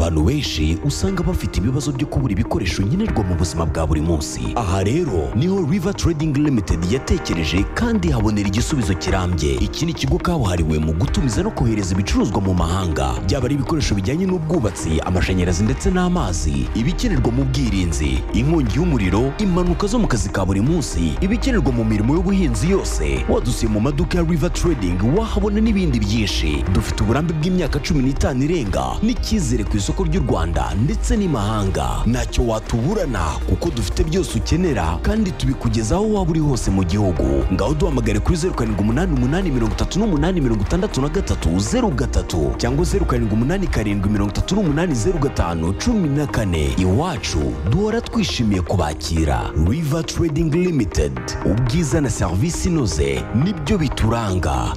abantu benshi usanga bafite ibibazo byo kubura ibikoresho nkenerwa mu buzima bwa buri munsi. Aha rero niho River Trading Limited yatekereje kandi habonera igisubizo kirambye. Iki ni ikigo kabuhariwe mu gutumiza no kohereza ibicuruzwa mu mahanga, byaba ari ibikoresho bijyanye n'ubwubatsi, amashanyarazi ndetse n'amazi, ibikenerwa mu bwirinzi, inkongi y'umuriro, impanuka zo mu kazi ka buri munsi, ibikenerwa mu mirimo y'ubuhinzi yose. Wadusiye mu maduka ya River Trading wahabona n'ibindi byinshi. Dufite uburambe bw'imyaka 15 irenga n'icyizere ku isoko ry'u Rwanda ndetse n'imahanga. Ntacyo watuburana kuko dufite byose ukenera kandi tubikugezaho waba uri hose mu gihugu. Ngaho duhamagare kuri 0788636303 cyangwa 0788738014. Iwacu duhora twishimiye kubakira. River Trading Limited, ubwiza na serivisi inoze nibyo bituranga.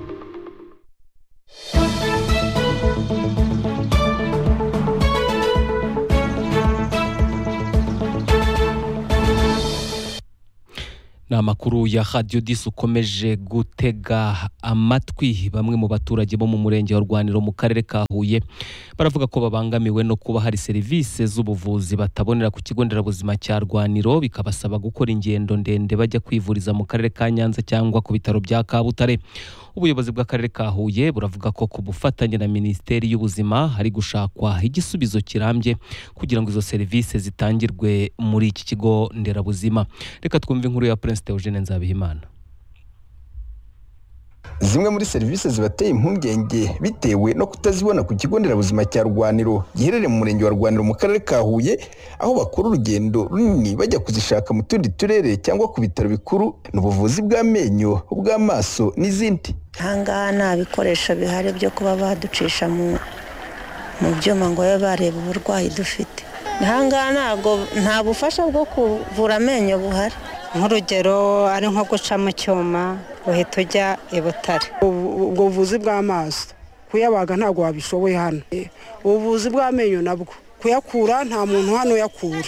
Amakuru ya Radio Dis ukomeje gutega amatwi. Bamwe mu baturage bo mu murenge wa Rwaniro mu karere ka Huye baravuga ko babangamiwe no kuba hari serivisi z'ubuvuzi batabonera ku kigo nderabuzima cya Rwaniro, bikabasaba gukora ingendo ndende bajya kwivuriza mu karere ka Nyanza cyangwa ku bitaro bya Kabutare. Ubuyobozi bw'akarere ka Huye buravuga ko ku bufatanye na Minisiteri y'Ubuzima hari gushakwa igisubizo kirambye kugira ngo izo serivisi zitangirwe muri iki kigo nderabuzima. Reka twumve inkuru ya Prince Eugene Nzabihimana. Zimwe muri serivisi zibateye impungenge bitewe no kutazibona ku kigo nderabuzima cya Rwaniro giherereye mu murenge wa Rwaniro mu karere ka Huye, aho bakora urugendo runini bajya kuzishaka mu tundi turere cyangwa ku bitaro bikuru, n'ubuvuzi bw'amenyo, ubw'amaso n'izindi. Ahangaha nta bikoresho bihari byo kuba baducisha mu byuma ngo babe bareba uburwayi dufite. Ahangaha nta bufasha bwo kuvura amenyo buhari. Nk'urugero ari nko guca mu cyuma uhita ujya i Butare. Ubwo buvuzi bw'amaso kuyabaga ntabwo wabishoboye hano. Ubuvuzi bw'amenyo nabwo kuyakura nta muntu hano yakura,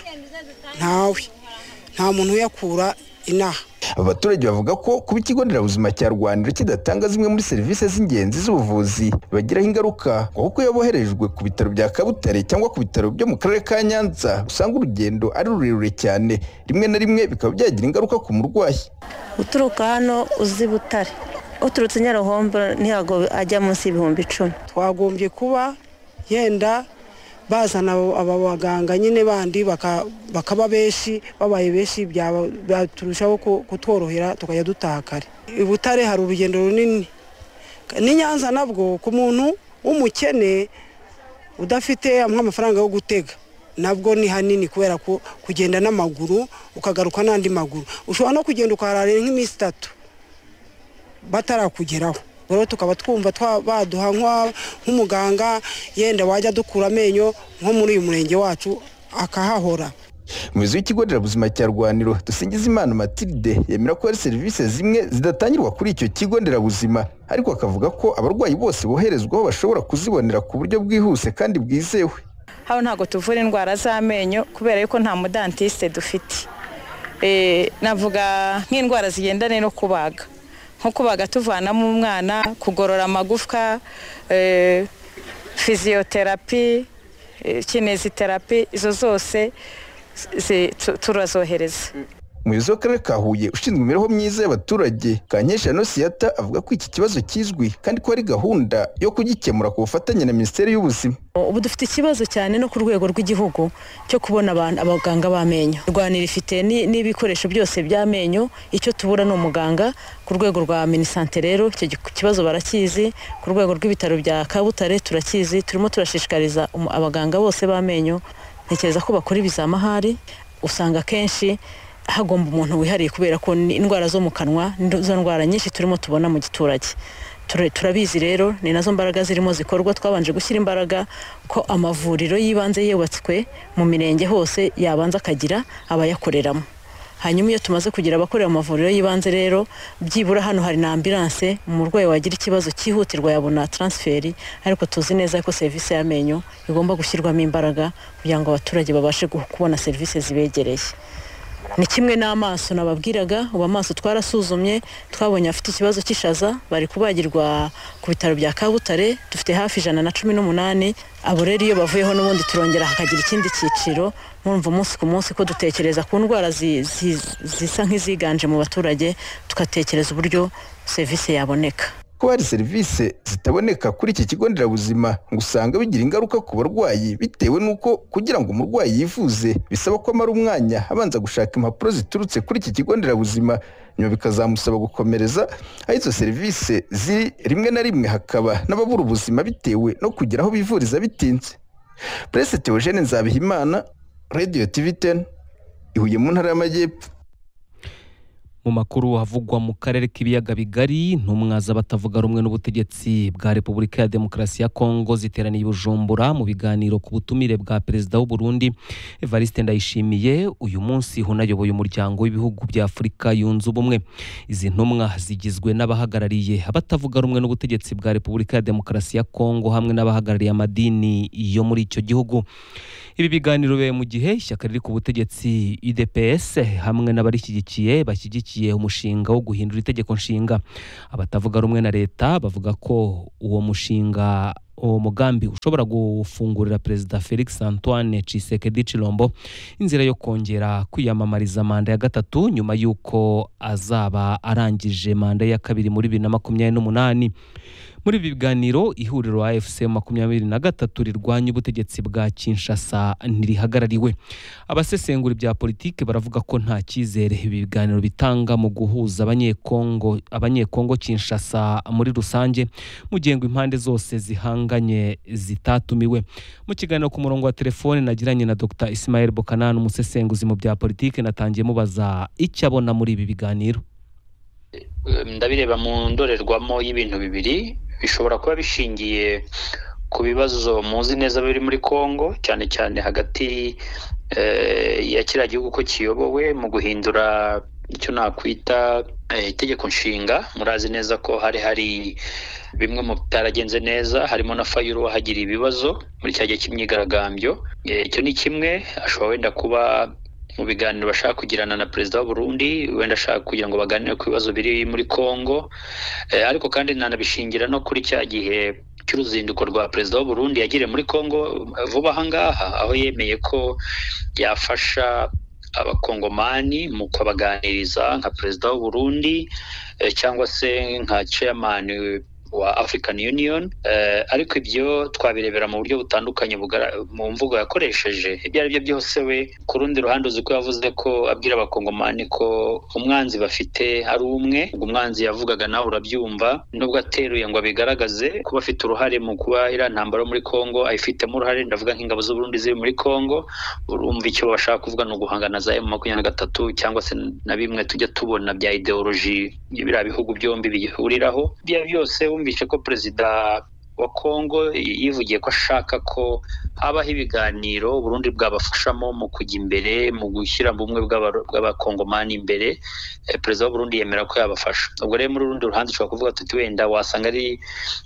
nta muntu uyakura inaha. Abaturage bavuga ko kuba ikigo nderabuzima cya Rwaniro kidatanga zimwe muri serivisi z'ingenzi z'ubuvuzi bagiraho ingaruka, kuko yaboherejwe ku bitaro bya Kabutare cyangwa ku bitaro byo mu karere ka Nyanza usanga urugendo ari rurerure cyane, rimwe na rimwe bikaba byagira ingaruka ku murwayi. Uturuka hano uzi Butare, uturutse Nyaruhombo ntiyago ajya munsi y'ibihumbi 10. Twagombye kuba yenda bazana aba baganga nyine bandi bakaba benshi, babaye benshi byaturushaho kutworohera tukajya dutaha kare. I Butare hari urugendo runini, ni Nyanza nabwo ku muntu w'umukene udafite amafaranga yo gutega nabwo ni hanini, kubera ko kugenda n'amaguru ukagaruka n'andi maguru ushobora no kugenda ukarara nk'iminsi 3 batarakugeraho. Rero tukaba twumva baduha nk'umuganga yenda wajya dukura amenyo nko muri uyu murenge wacu akahahora. Umuyobozi w'ikigo nderabuzima cya Rwaniro Dusingizimana Matilde yemera ko hari serivisi zimwe zidatangirwa kuri icyo kigo nderabuzima, ariko akavuga ko abarwayi bose boherezwaho bashobora kuzibonera ku buryo bwihuse kandi bwizewe. Hano ntago tuvura indwara z'amenyo kubera yuko nta mudantiste dufite. Navuga nk'indwara zigendane no kubaga, nko kubaga tuvanamo umwana, kugorora amagufwa, physiotherapy, kinesitherapy, izo zose turazohereza. Umuyobozi w'akarere ka Huye ushinzwe imibereho myiza y'abaturage Kankesha Nosiyata avuga ko iki kibazo kizwi kandi ko ari gahunda yo kugikemura ku bufatanye na Minisiteri y'Ubuzima. Ubu dufite ikibazo cyane no ku rwego rw'igihugu cyo kubona abaganga b'amenyo. Rwaniro ifite n'ibikoresho byose by'amenyo, icyo tubura no muganga. Ku rwego rwa Minisante rero icyo kibazo barakizi, ku rwego rw'ibitaro bya Kabutare turakizi, turimo turashishikariza abaganga bose b'amenyo. Ntekereza ko bakora ibizamahari, usanga kenshi hagomba umuntu wihariye kubera ko indwara zo mu kanwa zo ndwara nyinshi turimo tubona mu giturage. Turabizi rero ni nazo mbaraga zirimo zikorwa. Twabanje gushyira imbaraga ko amavuriro yibanze yubatswe mu mirenge hose yabanza akagira abayakoreramo. Hanyuma iyo tumaze kugira abakorera mu mavuriro yibanze rero byibura hano hari na ambulance, umurwayi wagira ikibazo cyihutirwa yabona transferi, ariko tuzi neza ko service y'amenyo igomba gushyirwamo imbaraga kugira ngo abaturage babashe kubona service zibegereye. ni kimwe n'amaso nababwiraga. ubu amaso twarasuzumye twabonye afite ikibazo cy'ishaza, bari kubagirwa ku bitaro bya Kabutare, dufite hafi 118. abo rero iyo bavuyeho n'ubundi turongera hakagira ikindi cyiciro. Murumva umunsi ku munsi ko dutekereza ku ndwara zisa nk'iziganje mu baturage, tugatekereza uburyo serivisi yaboneka. Ko hari serivisi zitaboneka kuri iki kigo nderabuzima ngo usanga bigira ingaruka ku barwayi, bitewe n'uko kugira ngo umurwayi yivuze bisaba ko amara umwanya abanza gushaka impapuro ziturutse kuri iki kigo nderabuzima, nyuma bikazamusaba gukomereza aho izo serivisi ziri. Rimwe na rimwe hakaba n'ababura ubuzima bitewe no kugera aho bivuriza bitinze. Prince Theogene Nzabihimana, Radio TV10, Ihuye mu Ntara y'Amajyepfo. Mu makuru havugwa mu karere k'ibiyaga bigari, intumwa z'abatavuga rumwe n'ubutegetsi bwa Repubulika ya Demokarasi ya Kongo ziteraniye i Bujumbura mu biganiro ku butumire bwa Perezida w'u Burundi Evariste Ndayishimiye. Uyu munsi hunayoboye umuryango w'ibihugu bya Afurika yunze ubumwe. Izi ntumwa zigizwe n'abahagarariye abatavuga rumwe n'ubutegetsi bwa Repubulika ya Demokarasi ya Kongo hamwe n'abahagarariye amadini yo muri icyo gihugu. Ibi biganiro bibaye mu gihe ishyaka riri ku butegetsi UDPS hamwe n'abarishyigikiye bashyigikiye umushinga wo guhindura itegeko nshinga. Abatavuga rumwe na leta bavuga ko uwo mugambi ushobora gufungurira Perezida Felix Antoine Tshisekedi Tshilombo inzira yo kongera kwiyamamariza manda ya gatatu nyuma y'uko azaba arangije manda ya kabiri muri 2028. Muri ibi biganiro ihuriro AFC 23 rirwanya ubutegetsi bwa Kinshasa ntirihagarariwe. Abasesengura ibya politike baravuga ko nta cyizere ibi biganiro bitanga mu guhuza abanyekongo Kinshasa muri rusange, mu gihe ngo impande zose zihanganye zitatumiwe. Mu kiganiro ku murongo wa telefone nagiranye na Dr Ismael Bokanana, umusesenguzi mu bya politike, natangiye mubaza icyo abona muri ibi biganiro. Ndabireba mu ndorerwamo y'ibintu bibiri. Bishobora kuba bishingiye ku bibazo muzi neza biri muri Kongo, cyane cyane hagati ya kiriya gihugu ko kiyobowe mu guhindura icyo nakwita itegeko nshinga. Murazi neza ko hari bimwe mu bitaragenze neza, harimo na Fayulu wahagira ibibazo muri cya gihe cy'imyigaragambyo. Icyo ni kimwe. Ashobora wenda kuba mu biganiro bashaka kugirana na Perezida w'u Burundi, wenda ashaka kugira ngo baganire ku bibazo biri muri Kongo. Ariko kandi nanabishingira no kuri cya gihe cy'uruzinduko rwa Perezida w'u Burundi yagiriye muri Kongo vuba ahangaha, aho yemeye ko yafasha abakongomani mu kubaganiriza nka Perezida w'u Burundi cyangwa se nka chairman wa African Union. Ariko ibyo twabirebera mu buryo butandukanye mu mvugo yakoresheje. Ibyo ari byo byose we ku rundi ruhande uzi ko yavuze ko abwira abakongomani ko umwanzi bafite ari umwe. Umwanzi yavugaga nawe urabyumva, nubwo ateruye ngo abigaragaze kuba afite uruhare mu kuba iriya ntambaro muri Kongo ayifitemo uruhare. Ndavuga nk'ingabo z'u Burundi ziri muri Kongo. Urumva icyo bashaka kuvuga no guhangana za M23 cyangwa se na bimwe tujya tubona bya ideology y'ibira bihugu byombi bihuriraho. Ibyo byose wumvishe ko Perezida wa Kongo yivugiye ko ashaka ko habaho ibiganiro Burundi bwabafashamo mu kujya imbere, mu gushyira bumwe bw'abakongomani imbere. Perezida wa Burundi yemera ko yabafasha. Ubwo rero muri rundi ruhande ushobora kuvuga tuti wenda wasanga ari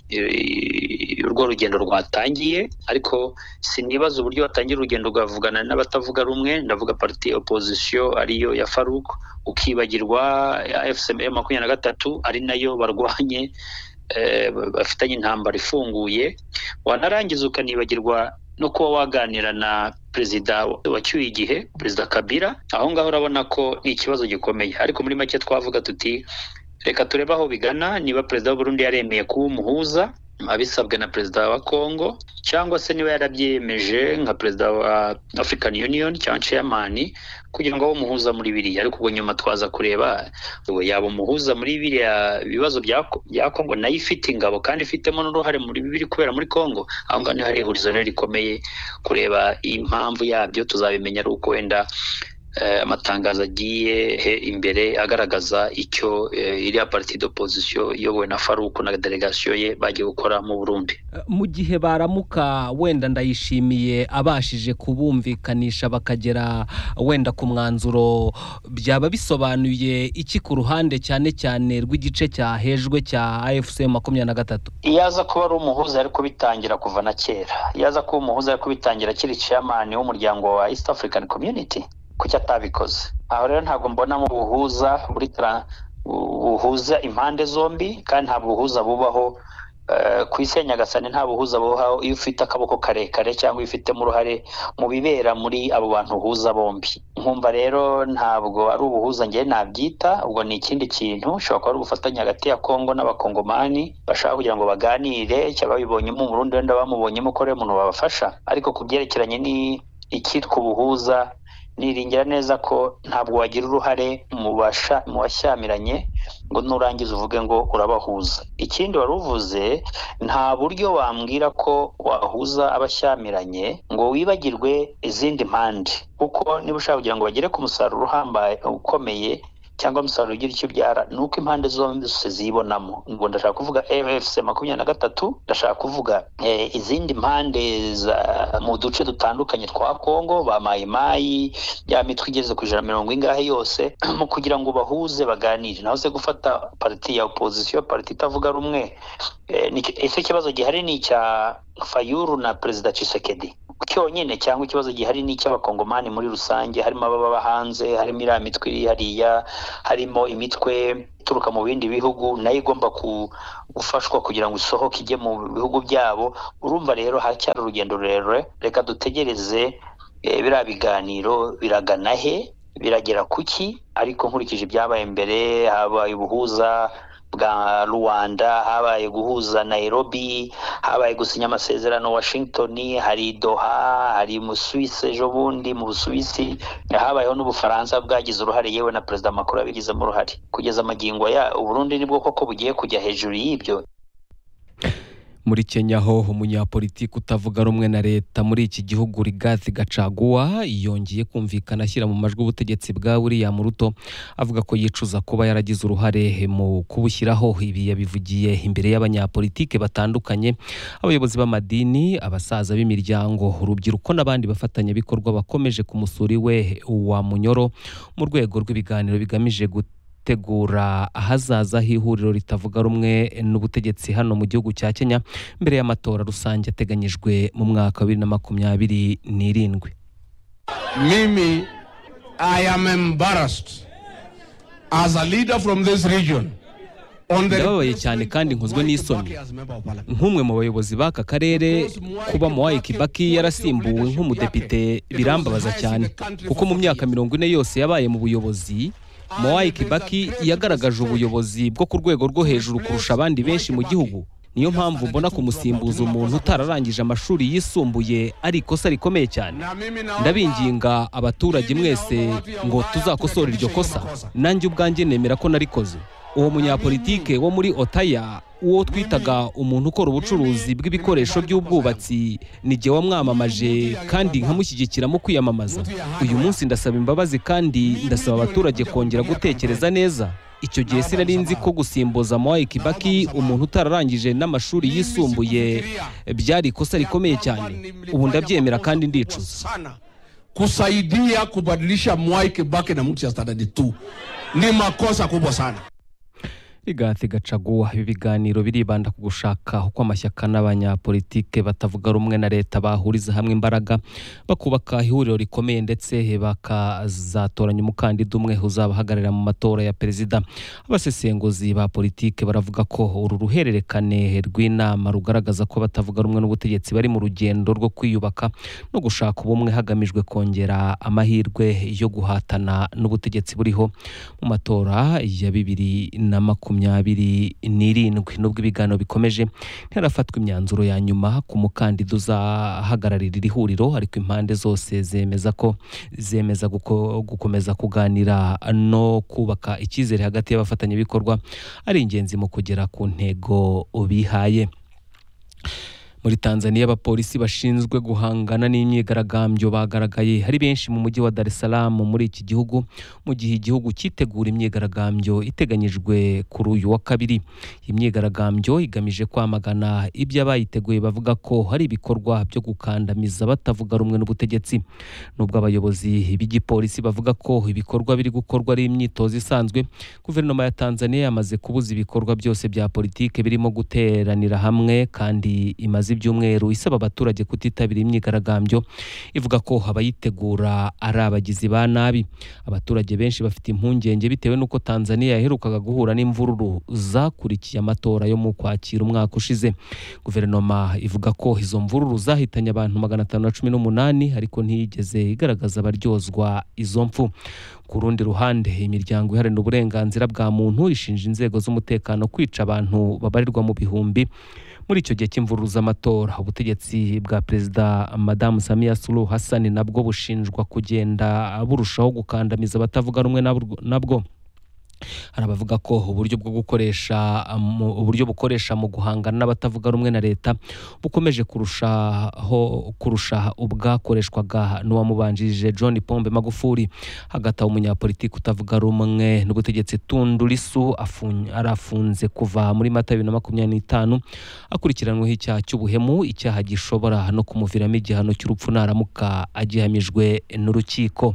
urwo rugendo rwatangiye, ariko sinibaza uburyo watangira urugendo ugavugana n'abatavuga rumwe. Ndavuga parti opposition ariyo ya Farouk, ukibagirwa AFC 23 ari nayo barwanye bafitanye intambara ifunguye. Wanarangiza ukanibagirwa no kuba waganira na Perezida wacyuye igihe, Perezida Kabila. Aho ngaho urabona ko ni ikibazo gikomeye. Ariko muri make twavuga tuti reka turebe aho bigana, niba Perezida w'u Burundi yaremeye kuba umuhuza abisabwe na Perezida wa Kongo, cyangwa se niba yarabyemeje nka Perezida wa African Union cyangwa chairman kugira ngo umuhuza muri biriya. Ariko ubwo nyuma twaza kureba yaba umuhuza muri biriya bibazo bya Kongo nayo ifite ingabo kandi ifitemo n'uruhare muri bibiri kubera muri Kongo. Aho ngaho hari ihurizo rikomeye kureba impamvu yabyo. Tuzabimenya ari uko wenda amatangazo agiye imbere agaragaza icyo iriya parti d'opposition iyobowe na Farouk na delegation ye bagiye gukora mu Burundi. Mu gihe baramuka wenda Ndayishimiye abashije kubumvikanisha bakagera wenda ku mwanzuro, byaba bisobanuye iki ku ruhande cyane cyane rw'igice cyahejwe cya AFC 23? Yaza kuba ari umuhuza ariko bitangira kuva na kera. Yaza kuba umuhuza ariko bitangira kiri chairman w'umuryango wa East African Community. kuki atabikoze. Aho rero ntabwo mbonamo ubuhuza buhuza impande zombi, kandi ntabwo ubuhuza bubaho ku isi ya Nyagasani. Nta buhuza bubaho iyo ufite akaboko karekare cyangwa ifitemo uruhare mu bibera muri abo bantu uhuza bombi. Nkumva rero ntabwo ari ubuhuza njye nabyita, ubwo ni ikindi kintu. Ushobora kuba ari ubufatanye hagati ya Kongo n'abakongomani bashaka kugira ngo baganire, cyangwa babibonyemo mu Burundi wenda bamubonyemo ko rero umuntu babafasha. Ariko ku byerekeranye n'icyitwa ubuhuza, niringira neza ko ntabwo wagira uruhare mu washyamiranye ngo nurangiza uvuge ngo urabahuza. Ikindi wari uvuze, nta buryo wambwira ko wahuza abashyamiranye ngo wibagirwe izindi mpande, kuko niba ushaka kugira ngo bagere ku musaruro uhambaye ukomeye cyangwa umusaruro ugira icyo ubyara, ni uko impande zombi zose zibonamo. Ngo ndashaka kuvuga AFC 23, ndashaka kuvuga izindi mpande mu duce dutandukanye twa Kongo, ba Mayimayi, ya mitwe igeze ku 120 yose, mu kugira ngo bahuze baganire. Naho se gufata parti ya opposition, parti itavuga rumwe, ese ikibazo gihari ni icya Fayulu na Perezida Tshisekedi cyonyine, cyangwa ikibazo gihari ni icy'abakongomani muri rusange, harimo ababa hanze, harimo iriya mitwe iri hariya, harimo imitwe ituruka mu bindi bihugu nayo igomba gufashwa kugira ngo isohoke ijye mu bihugu byabo. Urumva rero hacyari urugendo rurerure. Reka dutegereze biriya biganiro biragana he, biragera kuki. Ariko nkurikije ibyabaye mbere, habaye ubuhuza bwa Rwanda, habaye guhuza Nairobi, habaye gusinya amasezerano Washington, hari Doha, hari mu Suisse ejo bundi mu Busuwisi, habayeho n'Ubufaransa bwagize uruhare, yewe na Perezida Macron abigizemo uruhare. Kugeza amagingo ya Burundi nibwo koko bugiye kujya hejuru y'ibyo. Muri Kenya ho umunyapolitiki utavuga rumwe na leta muri iki gihugu Rigathi Gachagua yongeye kumvikana ashyira mu majwi ubutegetsi bwa William Ruto, avuga ko yicuza kuba yaragize uruhare mu kubushyiraho. Ibi yabivugiye imbere y'abanyapolitike batandukanye, abayobozi b'amadini, abasaza b'imiryango, urubyiruko n'abandi bafatanyabikorwa bakomeje ku musuri we wa Munyoro mu rwego rw'ibiganiro bigamije gutegura ahazaza h'ihuriro ritavuga rumwe n'ubutegetsi hano mu gihugu cya Kenya mbere y'amatora rusange ateganyijwe mu mwaka wa 2027. Mimi, I am embarrassed as a leader from this region. Ndababaye cyane kandi nkozwe n'isoni nk'umwe mu bayobozi b'aka karere kuba Mwai Kibaki yarasimbuwe nk'umudepite. Birambabaza cyane kuko mu myaka 40 yose yabaye mu buyobozi, Mwai Kibaki yagaragaje ubuyobozi bwo ku rwego rwo hejuru kurusha abandi benshi mu gihugu. Niyo mpamvu mbona kumusimbuza umuntu utararangije amashuri yisumbuye ari ikosa rikomeye cyane. Ndabinginga abaturage mwese ngo tuzakosora iryo kosa. Nanjye ubwanjye nemera ko narikoze. Uwo munyapolitike wo muri Otaya, uwo twitaga umuntu ukora ubucuruzi bw'ibikoresho by'ubwubatsi, ni jye wamwamamaje kandi nkamushyigikira mu kwiyamamaza. Uyu munsi ndasaba imbabazi kandi ndasaba abaturage kongera gutekereza neza. Icyo gihe sinari nzi ko gusimbuza Mwai Kibaki umuntu utararangije n'amashuri yisumbuye byari ikosa rikomeye cyane. Ubu ndabyemera kandi ndicuza. Kusaidia kubadilisha Mwai Kibaki na mtu ya standard 2 ni makosa kubwa sana. Rigathi Gachagua, ibi biganiro biribanda ku gushaka uko amashyaka n'abanyapolitike batavuga rumwe na leta bahuriza hamwe imbaraga bakubaka ihuriro rikomeye ndetse bakazatoranya umukandida umwe uzabahagararira mu matora ya perezida. Abasesenguzi ba politike baravuga ko uru ruhererekane rw'inama rugaragaza ko batavuga rumwe n'ubutegetsi bari mu rugendo rwo kwiyubaka no gushaka ubumwe hagamijwe kongera amahirwe yo guhatana n'ubutegetsi buriho mu matora ya 2027. Nubwo ibiganiro bikomeje, ntirafatwa imyanzuro ya nyuma ku mukandida uzahagararira iri huriro, ariko impande zose zemeza gukomeza kuganira no kubaka icyizere hagati y'abafatanyabikorwa ari ingenzi mu kugera ku ntego bihaye. Muri Tanzania, abapolisi bashinzwe guhangana n'imyigaragambyo bagaragaye hari benshi mu mujyi wa Dar es Salaam muri iki gihugu, mu gihe igihugu cyitegura imyigaragambyo iteganyijwe kuri uyu wa kabiri. Imyigaragambyo igamije kwamagana ibyo abayiteguye bavuga ko hari ibikorwa byo gukandamiza batavuga rumwe n'ubutegetsi. Nubwo abayobozi b'igipolisi bavuga ko ibikorwa biri gukorwa ari imyitozo isanzwe, guverinoma ya Tanzania yamaze kubuza ibikorwa byose bya politike birimo guteranira hamwe kandi imaze imaze ibyumweru isaba abaturage kutitabira imyigaragambyo ivuga ko abayitegura ari abagizi ba nabi. Abaturage benshi bafite impungenge bitewe n'uko Tanzania yaherukaga guhura n'imvururu zakurikiye amatora yo mu Kwakira umwaka ushize. Guverinoma ivuga ko izo mvururu zahitanye abantu 518 ariko ntiyigeze igaragaza abaryozwa izo mfu. Ku rundi ruhande, imiryango iharanira uburenganzira bwa muntu ishinja inzego z'umutekano kwica abantu babarirwa mu bihumbi muri icyo gihe cy'imvururu z'amatora. Ubutegetsi bwa Perezida Madamu Samia Suluhu Hassan nabwo bushinjwa kugenda burushaho gukandamiza abatavuga rumwe nabwo. Hari abavuga ko uburyo bukoresha mu guhangana n'abatavuga rumwe na leta bukomeje kurusha ubwakoreshwaga n'uwamubanjirije John Pombe Magufuli. Hagati aho umunyapolitiki utavuga rumwe n'ubutegetsi Tundu Lissu arafunze kuva muri Mata 2025 akurikiranweho icyaha cy'ubuhemu, icyaha gishobora no kumuviramo igihano cy'urupfu naramuka agihamijwe n'urukiko.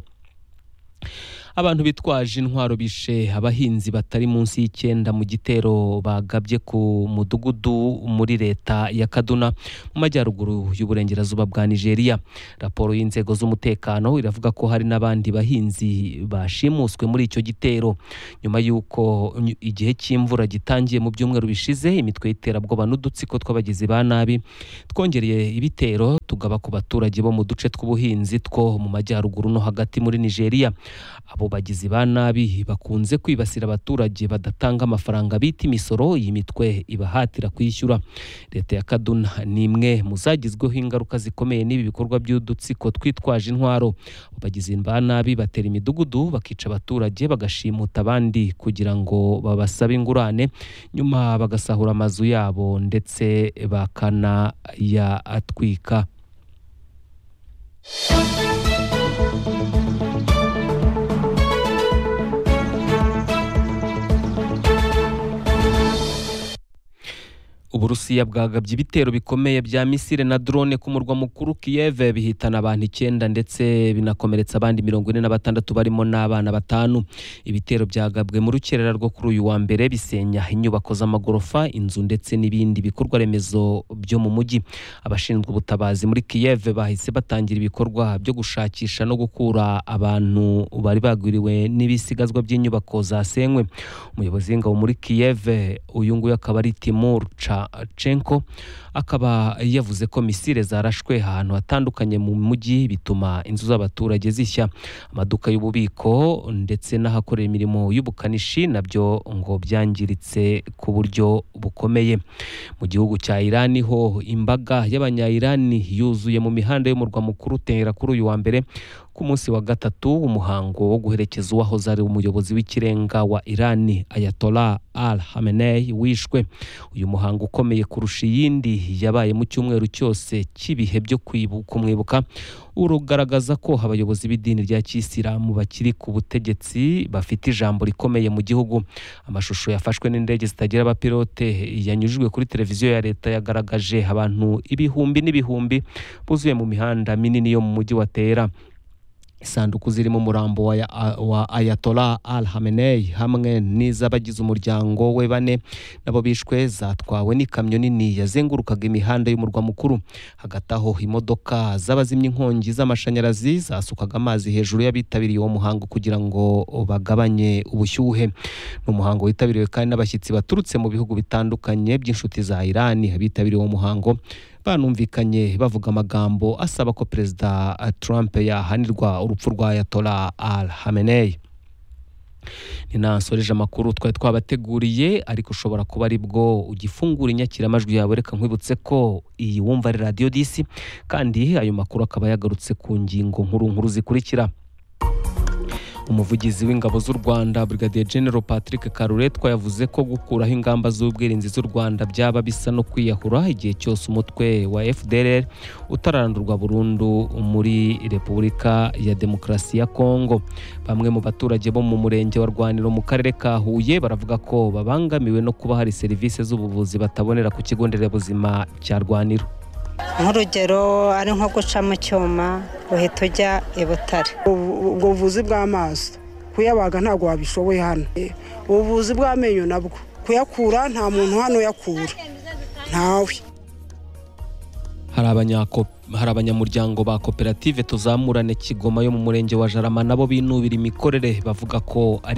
Abantu bitwaje intwaro bishe abahinzi batari munsi y'9 mu gitero bagabye ku mudugudu muri leta ya Kaduna mu majyaruguru y'uburengerazuba bwa Nigeria. Raporo y'inzego z'umutekano iravuga ko hari n'abandi bahinzi bashimuswe muri icyo gitero nyuma y'uko igihe cy'imvura gitangiye mu byumweru bishize. Imitwe y'iterabwoba n'udutsiko tw'abagizi ba nabi twongereye ibitero tugaba ku baturage bo mu duce tw'ubuhinzi two mu majyaruguru no hagati muri Nigeria. Abo bagizi ba nabi bakunze kwibasira abaturage badatanga amafaranga bita imisoro iyi mitwe ibahatira kwishyura. Leta ya Kaduna ni imwe mu zagizweho ingaruka zikomeye n'ibi bikorwa by'udutsiko twitwaje intwaro. Abagizi ba nabi batera imidugudu bakica abaturage bagashimuta abandi kugira ngo babasabe ingurane, nyuma bagasahura amazu yabo ndetse bakanayatwika. Uburusiya bwagabye ibitero bikomeye bya misile na drone ku murwa mukuru Kiev bihitana abantu 9 ndetse binakomeretsa abandi 46 barimo n'abana 5. Ibitero byagabwe mu rukerera rwo kuri uyu wa mbere bisenya inyubako z'amagorofa, inzu ndetse n'ibindi bikorwa remezo byo mu mujyi. Abashinzwe ubutabazi muri Kiev bahise batangira ibikorwa byo gushakisha no gukura abantu bari bagwiriwe n'ibisigazwa by'inyubako zasenywe. Umuyobozi w'ingabo muri Kiev uyu nguyu akaba ari Timur Chenko akaba yavuze ko misile zarashwe ahantu hatandukanye mu mujyi bituma inzu z'abaturage zishya. Amaduka y'ububiko ndetse n'ahakorera imirimo y'ubukanishi nabyo ngo byangiritse ku buryo bukomeye. Mu gihugu cya Iran ho imbaga y'abanya-Iran yuzuye mu mihanda y'umurwa mukuru Tehran kuri uyu wa mbere ku munsi wa gatatu umuhango wo guherekeza uwahoze ari umuyobozi w'ikirenga wa Iran Ayatollah Al-Khamenei wishwe. Uyu muhango ukomeye kurusha iyindi yabaye mu cyumweru cyose cy'ibihe byo kumwibuka urugaragaza ko abayobozi b'idini rya Kisilamu bakiri ku butegetsi bafite ijambo rikomeye mu gihugu. Amashusho yafashwe n'indege zitagira abapilote yanyujijwe kuri televiziyo ya leta yagaragaje abantu ibihumbi n'ibihumbi buzuye mu mihanda minini yo mu mujyi wa Tehran. Isanduku zirimo umurambo wa Ayatollah Al-Khamenei hamwe n'iz'abagize umuryango we 4 nabo bishwe zatwawe n'ikamyo nini yazengurukaga imihanda y'umurwa mukuru. Hagati aho imodoka z'abazimya inkongi z'amashanyarazi zasukaga amazi hejuru y'abitabiriye uwo muhango kugira ngo bagabanye ubushyuhe. N'umuhango witabiriwe kandi n'abashyitsi baturutse mu bihugu bitandukanye by'inshuti za Iran. Abitabiriye uwo muhango banumvikanye bavuga amagambo asaba ko Perezida Trump yahanirwa urupfu rwa Ayatollah Al-Khamenei. Ninasoreje amakuru twari twabateguriye ariko ushobora kuba ari bwo ugifungura inyakiramajwi yawe. Reka nkwibutse ko iyi wumva ari Radio DC kandi ayo makuru akaba yagarutse ku ngingo nkuru zikurikira. Umuvugizi w'ingabo z'u Rwanda Brigadier General Patrick Karuretwa yavuze ko gukuraho ingamba z'ubwirinzi z'u Rwanda byaba bisa no kwiyahura igihe cyose umutwe wa FDLR utararandurwa burundu muri Repubulika ya Demokarasi ya Kongo. Bamwe mu baturage bo mu murenge wa Rwaniro mu karere ka Huye baravuga ko babangamiwe no kuba hari serivisi z'ubuvuzi batabonera ku kigo nderabuzima cya Rwaniro. Nk'urugero ari nko guca mu cyuma uhita ujya i Butare. Ubwo buvuzi bw'amaso kuyabaga ntabwo wabishoboye hano. Ubuvuzi bw'amenyo nabwo kuyakura nta muntu hano yakura ntawe. hari abanyamuryango ba koperative Tuzamurane Kigoma yo mu murenge wa Jarama nabo binubira imikorere bavuga ko ari